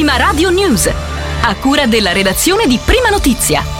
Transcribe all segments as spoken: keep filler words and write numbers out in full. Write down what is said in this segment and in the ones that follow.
Prima Radio News, a cura della redazione di Prima Notizia.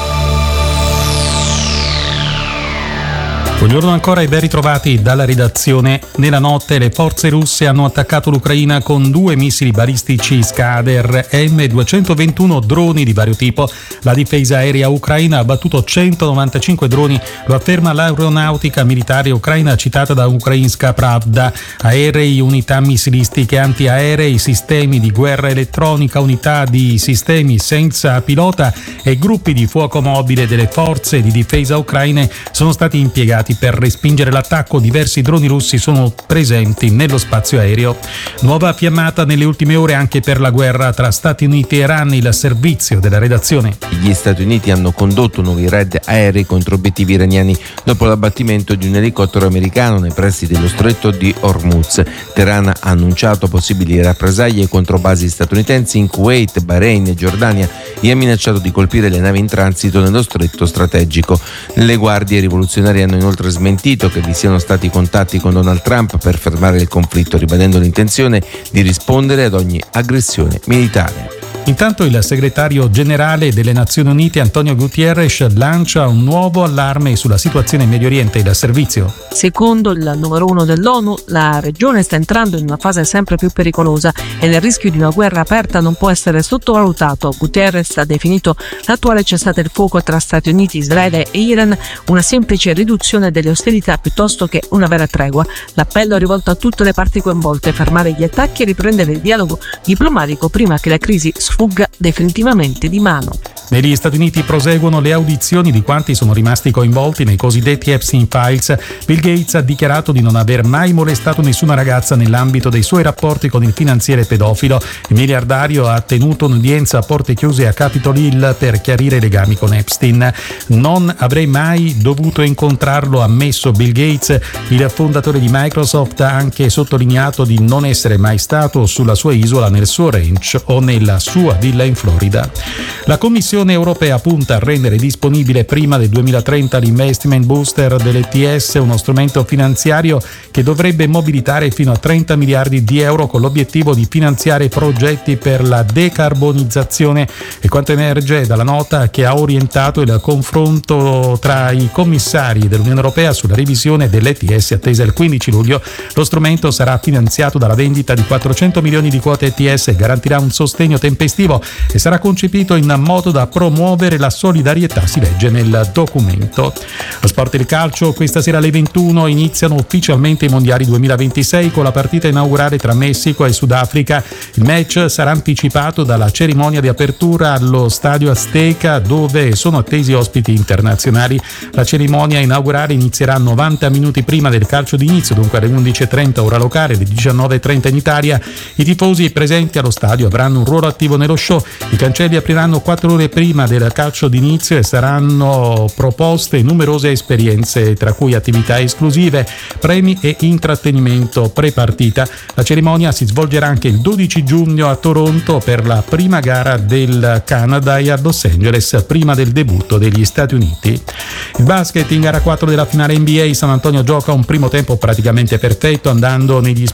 Buongiorno ancora e ben ritrovati dalla redazione. Nella notte le forze russe hanno attaccato l'Ucraina con due missili balistici Skader M duecentoventuno droni di vario tipo. La difesa aerea ucraina ha abbattuto centonovantacinque droni, lo afferma l'aeronautica militare ucraina citata da Ukrainska Pravda. Aerei, unità missilistiche antiaerei, sistemi di guerra elettronica, unità di sistemi senza pilota e gruppi di fuoco mobile delle forze di difesa ucraine sono stati impiegati per respingere l'attacco. Diversi droni russi sono presenti nello spazio aereo. Nuova fiammata nelle ultime ore anche per la guerra tra Stati Uniti e Iran. Il servizio della redazione. Gli Stati Uniti hanno condotto nuovi raid aerei contro obiettivi iraniani dopo l'abbattimento di un elicottero americano nei pressi dello stretto di Hormuz. Teheran ha annunciato possibili rappresaglie contro basi statunitensi in Kuwait, Bahrain e Giordania e ha minacciato di colpire le navi in transito nello stretto strategico. Le guardie rivoluzionarie hanno inoltre smentito che vi siano stati contatti con Donald Trump per fermare il conflitto, ribadendo l'intenzione di rispondere ad ogni aggressione militare. Intanto il segretario generale delle Nazioni Unite Antonio Guterres lancia un nuovo allarme sulla situazione in Medio Oriente. Il servizio. Secondo il numero uno dell'ONU, la regione sta entrando in una fase sempre più pericolosa e il rischio di una guerra aperta non può essere sottovalutato. Guterres ha definito l'attuale cessate il fuoco tra Stati Uniti, Israele e Iran una semplice riduzione delle ostilità piuttosto che una vera tregua. L'appello è rivolto a tutte le parti coinvolte: fermare gli attacchi e riprendere il dialogo diplomatico prima che la crisi sfugga definitivamente di mano. Negli Stati Uniti proseguono le audizioni di quanti sono rimasti coinvolti nei cosiddetti Epstein Files. Bill Gates ha dichiarato di non aver mai molestato nessuna ragazza nell'ambito dei suoi rapporti con il finanziere pedofilo. Il miliardario ha tenuto un'udienza a porte chiuse a Capitol Hill per chiarire i legami con Epstein. Non avrei mai dovuto incontrarlo, ha ammesso Bill Gates. Il fondatore di Microsoft ha anche sottolineato di non essere mai stato sulla sua isola, nel suo ranch o nella sua villa in Florida. La Commissione europea punta a rendere disponibile prima del duemilatrenta l'Investment Booster dell'E T S, uno strumento finanziario che dovrebbe mobilitare fino a trenta miliardi di euro con l'obiettivo di finanziare progetti per la decarbonizzazione. E quanto emerge dalla nota che ha orientato il confronto tra i commissari dell'Unione Europea sulla revisione dell'E T S attesa il quindici luglio, lo strumento sarà finanziato dalla vendita di quattrocento milioni di quote E T S e garantirà un sostegno tempestivo e sarà concepito in modo da promuovere la solidarietà, si legge nel documento. Lo sport e il calcio: questa sera alle ventuno iniziano ufficialmente i mondiali duemilaventisei con la partita inaugurale tra Messico e Sudafrica. Il match sarà anticipato dalla cerimonia di apertura allo Stadio Azteca, dove sono attesi ospiti internazionali. La cerimonia inaugurale inizierà novanta minuti prima del calcio d'inizio, dunque alle undici e trenta ora locale, alle diciannove e trenta in Italia. I tifosi presenti allo stadio avranno un ruolo attivo nello show. I cancelli apriranno quattro ore prima del calcio d'inizio e saranno proposte numerose esperienze, tra cui attività esclusive, premi e intrattenimento pre-partita. La cerimonia si svolgerà anche il dodici giugno a Toronto per la prima gara del Canada e a Los Angeles prima del debutto degli Stati Uniti. Il basket: in gara quattro della finale N B A, San Antonio gioca un primo tempo praticamente perfetto, andando negli